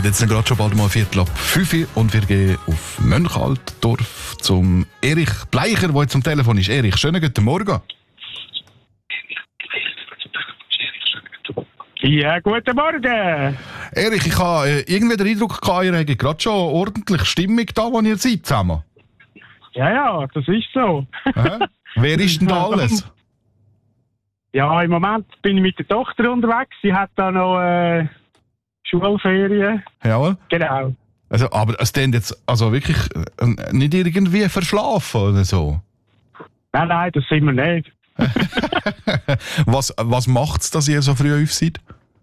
sind jetzt gerade schon bald mal 4:45 und wir gehen auf Mönchaldorf zum Erich Bleicher, der jetzt am Telefon ist. Erich, schönen guten Morgen. Ja, guten Morgen. Erich, ich habe irgendwie den Eindruck gehabt, ihr habt gerade schon ordentlich Stimmung da, wo ihr seid zusammen. Ja, das ist so. Wer ist denn da alles? Ja, im Moment bin ich mit der Tochter unterwegs. Sie hat da noch Schulferien. Jawohl. Genau. Also, aber es klingt jetzt also wirklich nicht irgendwie verschlafen oder so. Nein, das sind wir nicht. Was macht's, dass ihr so früh auf seid?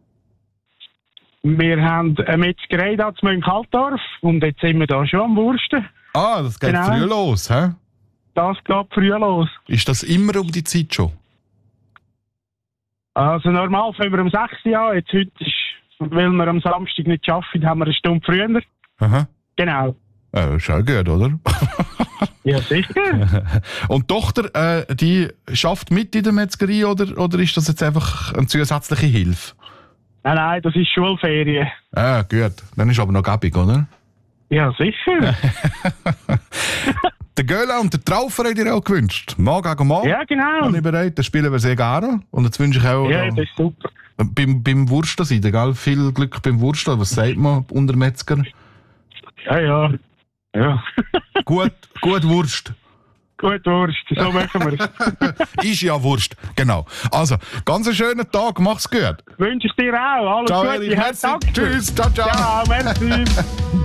Wir haben eine Metzgerei da zu Mönchaldorf und jetzt sind wir da schon am Wursten. Ah, das geht Genau. früh los, hä? Das geht früh los. Ist das immer um die Zeit schon? Also normal fangen wir um 6 Uhr an. Jetzt heute ist, weil wir am Samstag nicht arbeiten, haben wir eine Stunde früher. Aha. Genau. Ist auch gut, oder? Ja, sicher. Und die Tochter, die schafft mit in der Metzgerei oder ist das jetzt einfach eine zusätzliche Hilfe? Nein, das ist Schulferien. Ah, gut. Dann ist aber noch gäbig, oder? Ja, sicher. Der Göla und der Traufer haben dir auch gewünscht. Mann gegen Mann. Ja, genau. Bin ich bereit? Das spielen wir sehr gerne. Und jetzt wünsche ich auch Ja, das ist super. beim Wursten sein, gell? Viel Glück beim Wursten. Was sagt man unter Metzger? Ja. Gut Wurst. Gut, Wurst. So machen wir es. Ist ja Wurst. Genau. Also, ganz einen schönen Tag. Mach's gut. Wünsche ich dir auch. Alles Ciao, Gute. Erich. Merci. Danke. Tschüss. Ciao, ciao. Ja, merci.